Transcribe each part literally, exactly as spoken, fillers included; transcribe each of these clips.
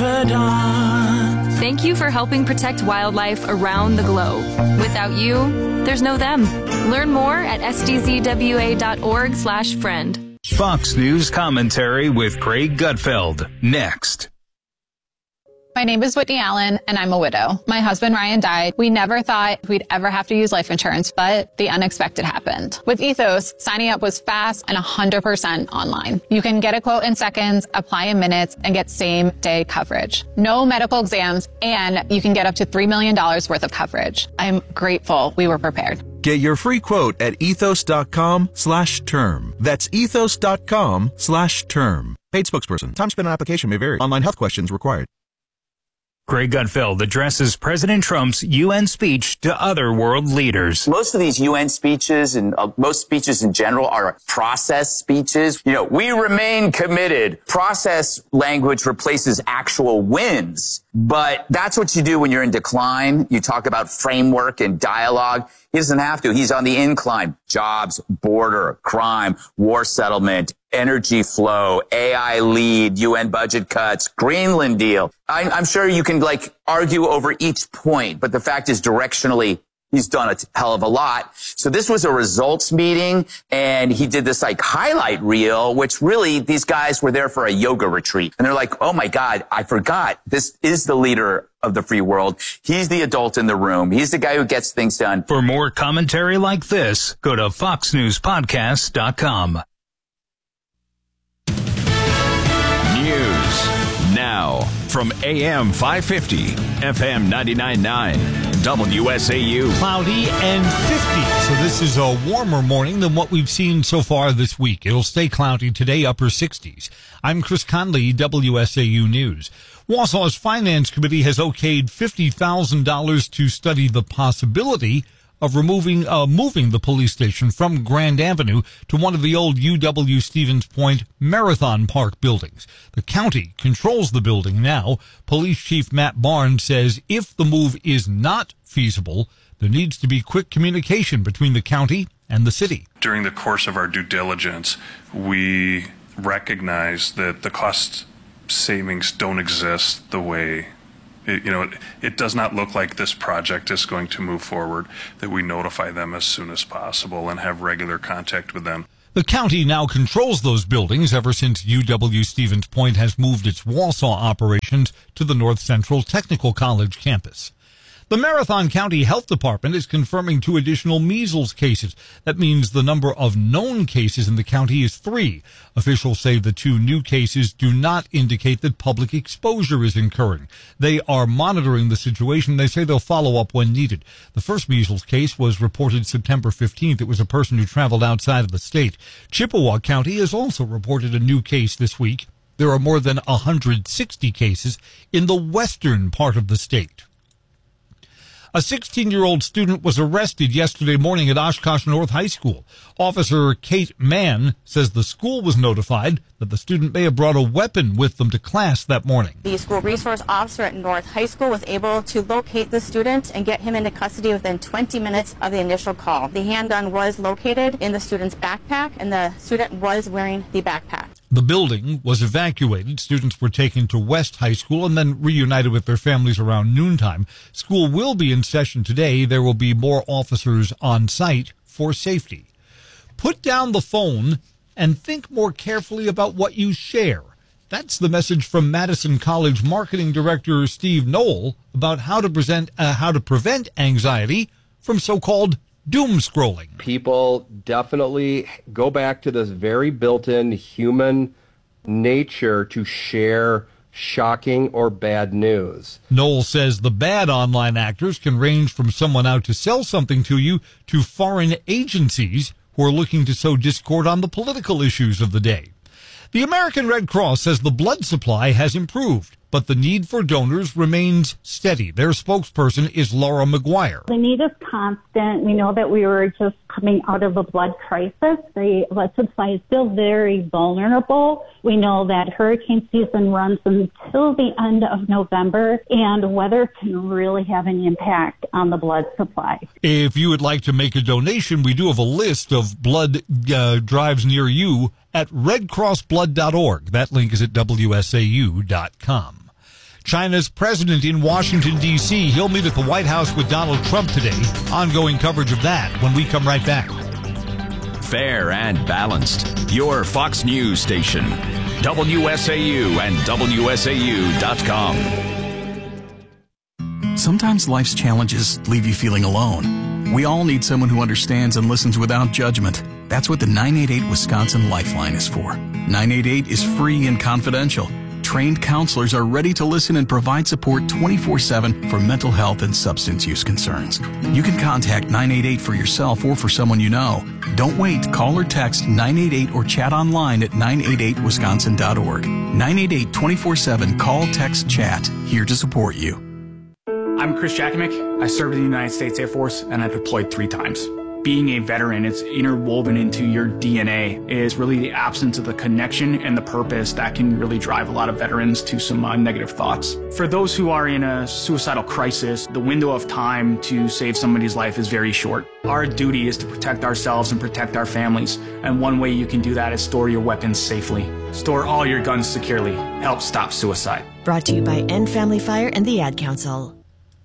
confidant. Thank you for helping protect wildlife around the globe. Without you, there's no them. Learn more at s d z w a dot org slash friend. Fox News commentary with Craig Gutfeld. Next. My name is Whitney Allen, and I'm a widow. My husband, Ryan, died. We never thought we'd ever have to use life insurance, but the unexpected happened. With Ethos, signing up was fast and one hundred percent online. You can get a quote in seconds, apply in minutes, and get same-day coverage. No medical exams, and you can get up to three million dollars worth of coverage. I'm grateful we were prepared. Get your free quote at ethos.com slash term. That's ethos.com slash term. Paid spokesperson. Time spent on application may vary. Online health questions required. Craig Gutfeld addresses President Trump's U N speech to other world leaders. Most of these U N speeches and uh, most speeches in general are process speeches. You know, we remain committed. Process language replaces actual wins. But that's what you do when you're in decline. You talk about framework and dialogue. He doesn't have to. He's on the incline. Jobs, border, crime, war settlement, energy flow, A I lead, U N budget cuts, Greenland deal. I'm, I'm sure you can like argue over each point, but the fact is directionally, he's done a hell of a lot. So this was a results meeting, and he did this like highlight reel, which really these guys were there for a yoga retreat. And they're like, oh my God, I forgot. This is the leader of the free world. He's the adult in the room. He's the guy who gets things done. For more commentary like this, go to fox news podcast dot com. News now from A M five fifty, F M ninety-nine point nine, W S A U. Cloudy and fifty. So this is a warmer morning than what we've seen so far this week. It'll stay cloudy today, upper sixties. I'm Chris Conley, W S A U News. Wausau's Finance Committee has okayed fifty thousand dollars to study the possibility of removing, uh, moving the police station from Grand Avenue to one of the old U W Stevens Point Marathon Park buildings. The county controls the building now. Police Chief Matt Barnes says if the move is not feasible, there needs to be quick communication between the county and the city. During the course of our due diligence, we recognize that the cost savings don't exist the way It, you know, it, it does not look like this project is going to move forward, that we notify them as soon as possible and have regular contact with them. The county now controls those buildings ever since U W Stevens Point has moved its Wausau operations to the North Central Technical College campus. The Marathon County Health Department is confirming two additional measles cases. That means the number of known cases in the county is three. Officials say the two new cases do not indicate that public exposure is occurring. They are monitoring the situation. They say they'll follow up when needed. The first measles case was reported September fifteenth. It was a person who traveled outside of the state. Chippewa County has also reported a new case this week. There are more than one hundred sixty cases in the western part of the state. A sixteen-year-old student was arrested yesterday morning at Oshkosh North High School. Officer Kate Mann says the school was notified that the student may have brought a weapon with them to class that morning. The school resource officer at North High School was able to locate the student and get him into custody within twenty minutes of the initial call. The handgun was located in the student's backpack, and the student was wearing the backpack. The building was evacuated. Students were taken to West High School and then reunited with their families around noontime. School will be in session today. There will be more officers on site for safety. Put down the phone and think more carefully about what you share. That's the message from Madison College Marketing Director Steve Knoll about how to present, uh, how to prevent anxiety from so-called doom scrolling. People definitely go back to this very built-in human nature to share shocking or bad news. Knoll says the bad online actors can range from someone out to sell something to you to foreign agencies who are looking to sow discord on the political issues of the day. The American Red Cross says the blood supply has improved, but the need for donors remains steady. Their spokesperson is Laura McGuire. The need is constant. We know that we were just coming out of a blood crisis. The blood supply is still very vulnerable. We know that hurricane season runs until the end of November, and weather can really have an impact on the blood supply. If you would like to make a donation, we do have a list of blood uh, drives near you at red cross blood dot org. That link is at W S A U dot com. China's president in Washington, D C He'll meet at the White House with Donald Trump today. Ongoing coverage of that when we come right back. Fair and balanced. Your Fox News station. W S A U and W S A U dot com. Sometimes life's challenges leave you feeling alone. We all need someone who understands and listens without judgment. That's what the nine eight eight Wisconsin Lifeline is for. nine eight eight is free and confidential. Trained counselors are ready to listen and provide support twenty-four seven for mental health and substance use concerns. You can contact nine eight eight for yourself or for someone you know. Don't wait. Call or text nine eight eight or chat online at nine eight eight wisconsin dot org. nine eight eight twenty-four seven Call, text, chat. Here to support you. I'm Chris Jakimick. I served in the United States Air Force and I deployed three times. Being a veteran, it's interwoven into your D N A, is really the absence of the connection and the purpose that can really drive a lot of veterans to some uh, negative thoughts. For those who are in a suicidal crisis, the window of time to save somebody's life is very short. Our duty is to protect ourselves and protect our families, and one way you can do that is store your weapons safely. Store all your guns securely. Help stop suicide. Brought to you by End Family Fire and the Ad Council.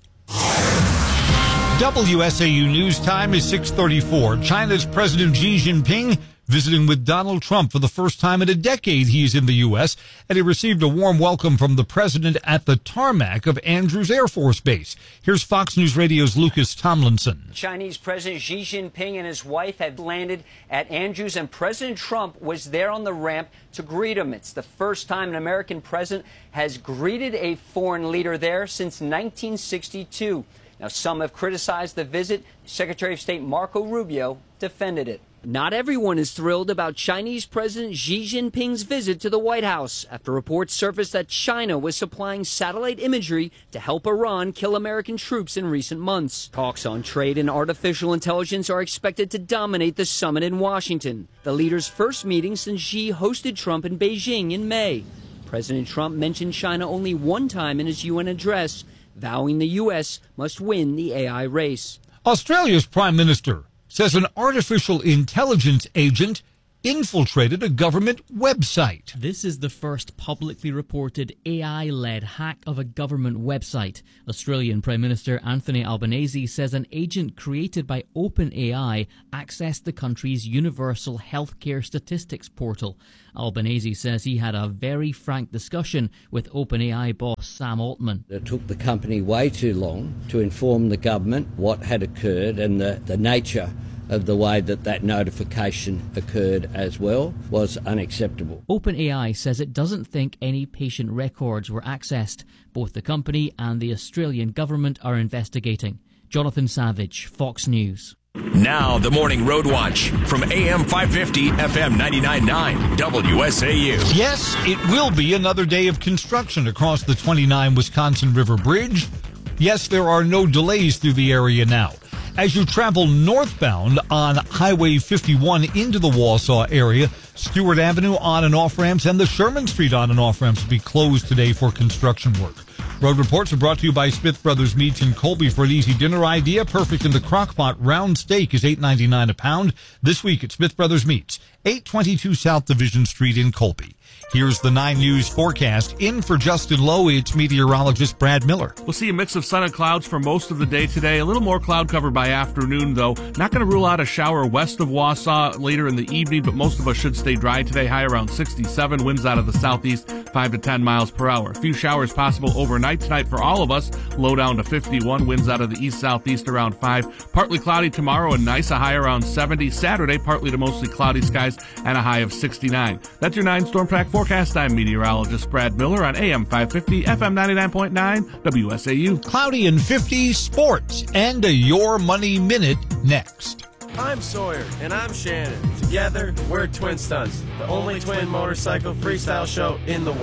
W S A U News Time is six thirty-four. China's President Xi Jinping visiting with Donald Trump for the first time in a decade. He's in the U S, and he received a warm welcome from the president at the tarmac of Andrews Air Force Base. Here's Fox News Radio's Lucas Tomlinson. Chinese President Xi Jinping and his wife had landed at Andrews, and President Trump was there on the ramp to greet him. It's the first time an American president has greeted a foreign leader there since nineteen sixty-two. Now, some have criticized the visit. Secretary of State Marco Rubio defended it. Not everyone is thrilled about Chinese President Xi Jinping's visit to the White House after reports surfaced that China was supplying satellite imagery to help Iran kill American troops in recent months. Talks on trade and artificial intelligence are expected to dominate the summit in Washington, the leaders' first meeting since Xi hosted Trump in Beijing in May. President Trump mentioned China only one time in his U N address, vowing the U S must win the A I race. Australia's Prime Minister says an artificial intelligence agent infiltrated a government website. This is the first publicly reported A I-led hack of a government website. Australian Prime Minister Anthony Albanese says an agent created by OpenAI accessed the country's universal healthcare statistics portal. Albanese says he had a very frank discussion with OpenAI boss Sam Altman. It took the company way too long to inform the government what had occurred, and the, the nature of the way that that notification occurred as well was unacceptable. OpenAI says it doesn't think any patient records were accessed. Both the company and the Australian government are investigating. Jonathan Savage, Fox News. Now the Morning Road Watch from A M five fifty, F M ninety-nine point nine, W S A U. Yes, it will be another day of construction across the twenty-nine Wisconsin River Bridge. Yes, there are no delays through the area now. As you travel northbound on Highway fifty-one into the Wausau area, Stewart Avenue on and off ramps and the Sherman Street on and off ramps will be closed today for construction work. Road reports are brought to you by Smith Brothers Meats in Colby. For an easy dinner idea, perfect in the crock-pot, round steak is eight ninety-nine a pound. This week at Smith Brothers Meats, eight twenty-two South Division Street in Colby. Here's the nine News forecast. In for Justin Lowe, it's meteorologist Brad Miller. We'll see a mix of sun and clouds for most of the day today. A little more cloud cover by afternoon, though. Not going to rule out a shower west of Wausau later in the evening, but most of us should stay dry today. High around sixty-seven. Winds out of the southeast, five to ten miles per hour. A few showers possible overnight tonight for all of us. Low down to fifty-one. Winds out of the east-southeast around five. Partly cloudy tomorrow and nice. A high around seventy. Saturday, partly to mostly cloudy skies and a high of sixty-nine. That's your nine Storm Track forecast. I'm meteorologist Brad Miller on A M five fifty, F M ninety-nine point nine, W S A U. Cloudy and fifty, sports, and a Your Money Minute next. I'm Sawyer, and I'm Shannon. Together, we're Twin Stunts, the only twin motorcycle freestyle show in the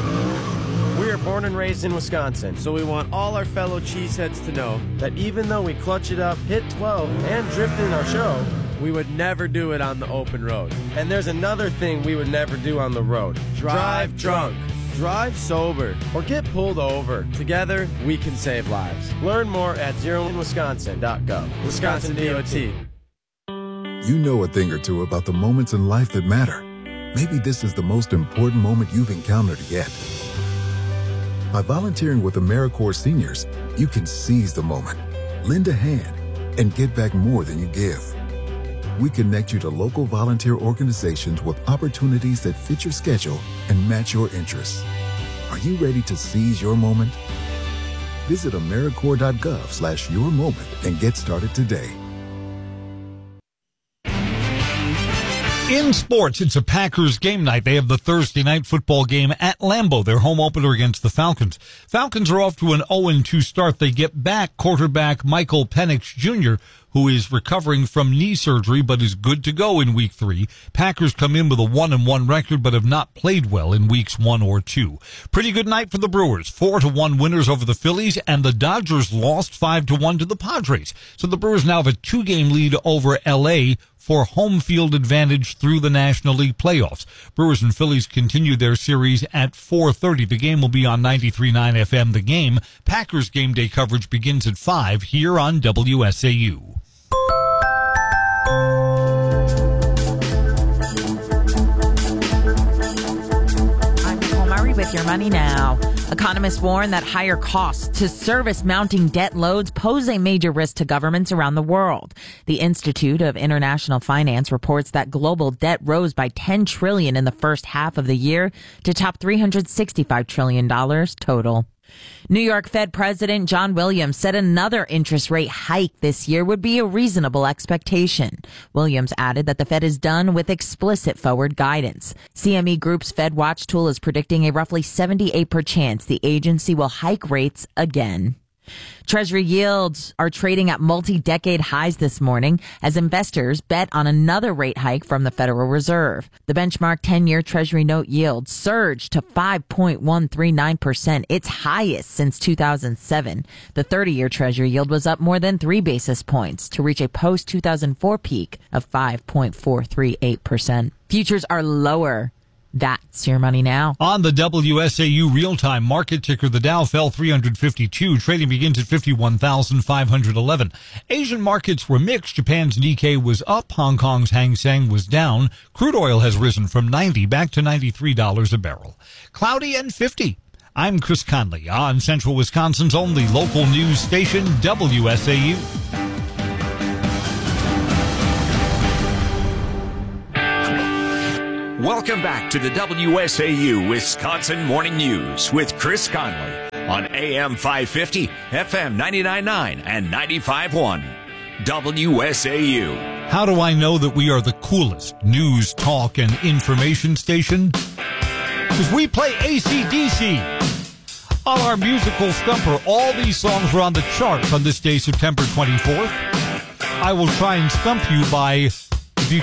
world. We are born and raised in Wisconsin, so we want all our fellow cheeseheads to know that even though we clutch it up, hit twelve, and drift in our show, we would never do it on the open road. And there's another thing we would never do on the road. Drive drunk. Drive sober. Or get pulled over. Together, we can save lives. Learn more at zero in wisconsin dot gov. Wisconsin D O T. You know a thing or two about the moments in life that matter. Maybe this is the most important moment you've encountered yet. By volunteering with AmeriCorps seniors, you can seize the moment, lend a hand, and get back more than you give. We connect you to local volunteer organizations with opportunities that fit your schedule and match your interests. Are you ready to seize your moment? Visit AmeriCorps.gov slash your moment and get started today. In sports, it's a Packers game night. They have the Thursday night football game at Lambeau, their home opener against the Falcons. Falcons are off to an oh and two start. They get back quarterback Michael Penix Junior, who is recovering from knee surgery but is good to go in week three. Packers come in with a one and one record but have not played well in weeks one or two. Pretty good night for the Brewers. four to one winners over the Phillies, and the Dodgers lost five to one to the Padres. So the Brewers now have a two-game lead over L A for home field advantage through the National League playoffs. Brewers and Phillies continue their series at four thirty. The game will be on ninety-three point nine F M The Game. Packers game day coverage begins at five here on W S A U. I'm Nicole Murray with Your Money Now. Economists warn that higher costs to service mounting debt loads pose a major risk to governments around the world. The Institute of International Finance reports that global debt rose by ten trillion dollars in the first half of the year to top three hundred sixty-five trillion dollars total. New York Fed President John Williams said another interest rate hike this year would be a reasonable expectation. Williams added that the Fed is done with explicit forward guidance. C M E Group's Fed Watch tool is predicting a roughly seventy-eight percent chance the agency will hike rates again. Treasury yields are trading at multi-decade highs this morning as investors bet on another rate hike from the Federal Reserve. The benchmark ten-year Treasury note yield surged to five point one three nine percent, its highest since two thousand seven. The thirty-year Treasury yield was up more than three basis points to reach a post-two thousand four peak of five point four three eight percent. Futures are lower. That's Your Money Now. On the W S A U real-time market ticker, the Dow fell three hundred fifty-two. Trading begins at fifty-one thousand five hundred eleven. Asian markets were mixed. Japan's Nikkei was up. Hong Kong's Hang Seng was down. Crude oil has risen from ninety back to ninety-three dollars a barrel. Cloudy and fifty. I'm Chris Conley on Central Wisconsin's only local news station, W S A U. Welcome back to the W S A U Wisconsin Morning News with Chris Conley on A M five fifty, F M ninety-nine point nine, and ninety-five point one. W S A U. How do I know that we are the coolest news, talk, and information station? Because we play A C D C. On our musical stumper, all these songs were on the charts on this day, September twenty-fourth. I will try and stump you by